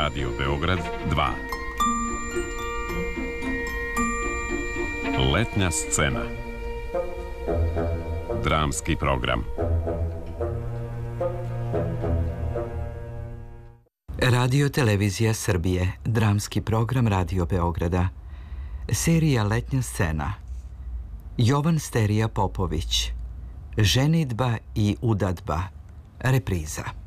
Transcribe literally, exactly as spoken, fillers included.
Radio Beograd dva. Letnja scena. Dramski program. Radio Televizija Srbije, dramski program Radio Beograda. Serija Letnja scena. Jovan Sterija Popović. Ženidba i udadba. Repriza.